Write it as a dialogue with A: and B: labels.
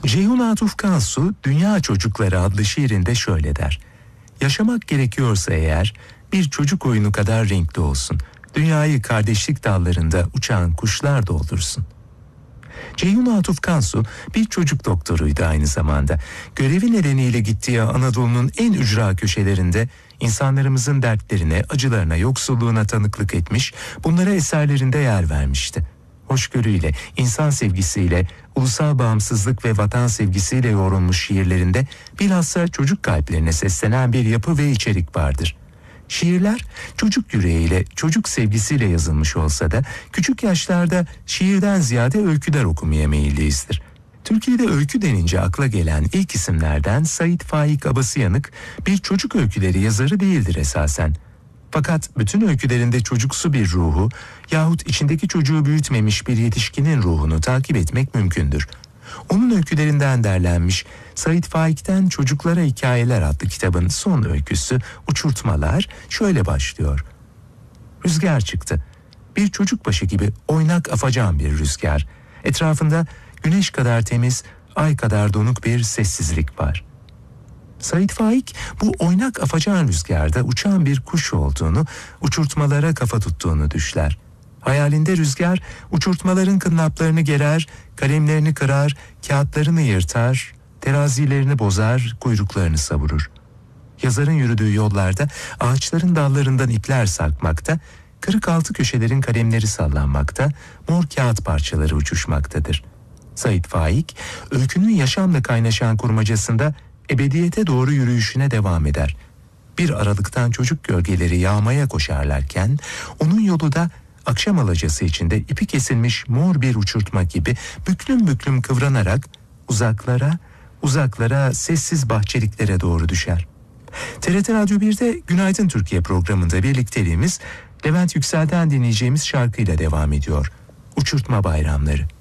A: Ceyhun Atıf Kansu Dünya Çocukları adlı şiirinde şöyle der: yaşamak gerekiyorsa eğer bir çocuk oyunu kadar renkli olsun. Dünyayı kardeşlik dallarında uçan kuşlar doldursun. Ceyhun Atıf Kansu bir çocuk doktoruydu aynı zamanda. Görevi nedeniyle gittiği Anadolu'nun en ücra köşelerinde insanlarımızın dertlerine, acılarına, yoksulluğuna tanıklık etmiş, bunlara eserlerinde yer vermişti. Hoşgörüyle, insan sevgisiyle, ulusal bağımsızlık ve vatan sevgisiyle yoğrulmuş şiirlerinde bilhassa çocuk kalplerine seslenen bir yapı ve içerik vardır. Şiirler çocuk yüreğiyle, çocuk sevgisiyle yazılmış olsa da küçük yaşlarda şiirden ziyade öyküler okumaya meyilliyizdir. Türkiye'de öykü denince akla gelen ilk isimlerden Sait Faik Abasıyanık bir çocuk öyküleri yazarı değildir esasen. Fakat bütün öykülerinde çocuksu bir ruhu yahut içindeki çocuğu büyütmemiş bir yetişkinin ruhunu takip etmek mümkündür. Onun öykülerinden derlenmiş Sait Faik'ten Çocuklara Hikayeler adlı kitabın son öyküsü Uçurtmalar şöyle başlıyor. Rüzgar çıktı. Bir çocuk başı gibi oynak afacan bir rüzgar. Etrafında güneş kadar temiz, ay kadar donuk bir sessizlik var. Sait Faik bu oynak afacan rüzgarda uçan bir kuş olduğunu, uçurtmalara kafa tuttuğunu düşler. Hayalinde rüzgar uçurtmaların kınaplarını gerer, kalemlerini kırar, kağıtlarını yırtar, terazilerini bozar, kuyruklarını savurur. Yazarın yürüdüğü yollarda ağaçların dallarından ipler sarkmakta, kırık altı köşelerin kalemleri sallanmakta, mor kağıt parçaları uçuşmaktadır. Sait Faik, öykünün yaşamla kaynaşan kurmacasında ebediyete doğru yürüyüşüne devam eder. Bir aralıktan çocuk gölgeleri yağmaya koşarlarken, onun yolu da akşam alacası içinde ipi kesilmiş mor bir uçurtma gibi büklüm büklüm kıvranarak uzaklara sessiz bahçeliklere doğru düşer. TRT Radyo 1'de Günaydın Türkiye programında birlikteliğimiz Levent Yüksel'den dinleyeceğimiz şarkıyla devam ediyor. Uçurtma Bayramları.